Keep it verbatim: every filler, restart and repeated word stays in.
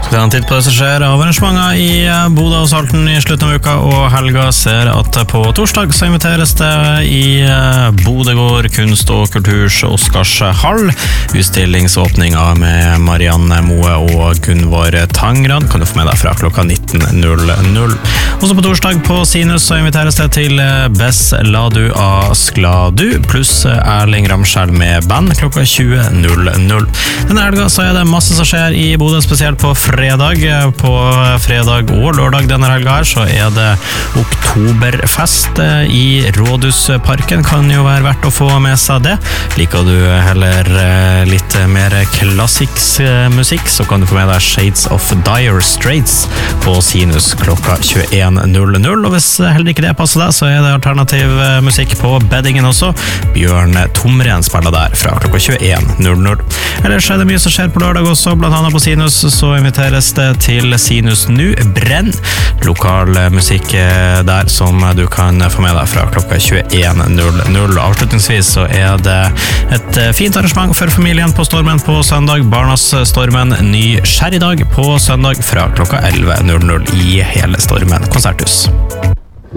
Det er en titt på det som skjer av arrangementer i Bodø og Salten i slutten av uka, og helga ser at på torsdag så inviteres det i Bodøgård kunst- og kulturs Oscarshall. Utstillingsåpninga med Marianne Moe og Gunvor Tangran kan du få med deg fra klokka nitten null null. Også på torsdag på Sinus så inviteres det til Bess Ladu av Skladu, pluss Erling Ramskjell med band klokka tjue null null. Denne helga så er det masse som skjer i Bodø, spesielt på fredag. På fredag og lørdag denne helga her så er det oktoberfest i Rådhusparken. Kan jo være verdt å få med seg det. Liker du heller litt mer klassisk musikk, så kan du få med deg Shades of Dire Straits på Sinus klokka tjueen null null. Og hvis heller ikke det passer deg, så er det alternativ musikk på beddingen også. Bjørn Tomren spiller der fra klokka tjueen null null. Ellers er det mye som skjer på lørdag også, blant annet på Sinus så inviterer det til Sinus Nu Brenn, lokal musikk der som du kan få med deg fra klokka tjueen null null. Avslutningsvis så er det et fint arrangement for familien på Stormen på søndag. Barnas Stormen ny skjæridag på søndag fra klokka elleve null null i hele Stormen konserthus.